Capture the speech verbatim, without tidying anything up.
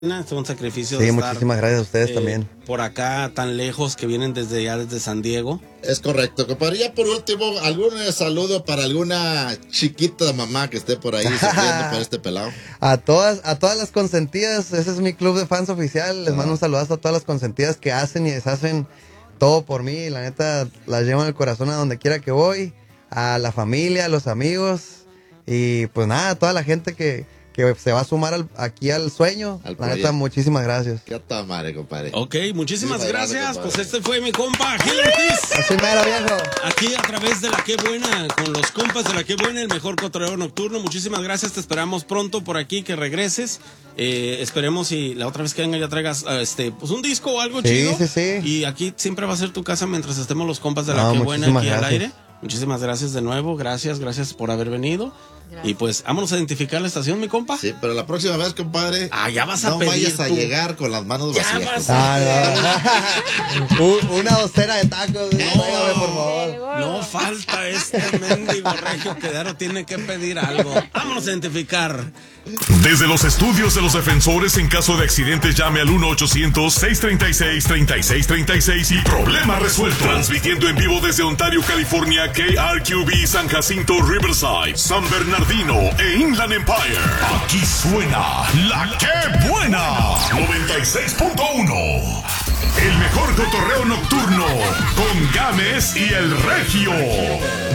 Es un sacrificio sí, de muchísimas estar, gracias a ustedes eh, también. por acá tan lejos, que vienen desde ya desde San Diego. Es correcto, compadre. Ya por último, ¿algún saludo para alguna chiquita mamá que esté por ahí sufriendo por este pelado? A todas, a todas las consentidas, ese es mi club de fans oficial. Les Ah. mando un saludazo a todas las consentidas que hacen y deshacen todo por mí. La neta, las llevo en el corazón a donde quiera que voy. A la familia, a los amigos. Y pues nada, a toda la gente que, que se va a sumar al, aquí al sueño. Al la proyecto. neta, muchísimas gracias. Qué ta madre, compadre. Ok, muchísimas Sí, gracias. compadre. Pues este fue mi compa Gil Ortiz. Así mero, viejo. Aquí a través de La Qué Buena, con los compas de La Qué Buena, el mejor cotorreo nocturno. Muchísimas gracias, te esperamos pronto por aquí, que regreses. Eh, esperemos y la otra vez que venga ya traigas uh, este, pues un disco o algo Sí, chido. sí, sí. Y aquí siempre va a ser tu casa mientras estemos los compas de La No, Qué Buena muchísimas aquí al gracias. aire. Muchísimas gracias de nuevo, gracias, gracias por haber venido. Gracias. Y pues, vámonos a identificar la estación, mi compa. Sí, pero la próxima vez, compadre. Ah, ya vas a no pedir vayas a tú. llegar con las manos Ya vacías. vas compadre. Ah, no. Un- Una docena de tacos, tráigame, por favor. No falta este mendigo regio que Daro tiene que pedir algo. Vámonos a identificar. Desde los estudios de los defensores, en caso de accidentes, llame al uno ochocientos, seiscientos treinta y seis, treinta y seis treinta y seis y problema resuelto. Transmitiendo en vivo desde Ontario, California, K R Q B, San Jacinto, Riverside, San Bernardino e Inland Empire. Aquí suena La Qué Buena. noventa y seis punto uno. El mejor cotorreo nocturno con Gámez y el Regio.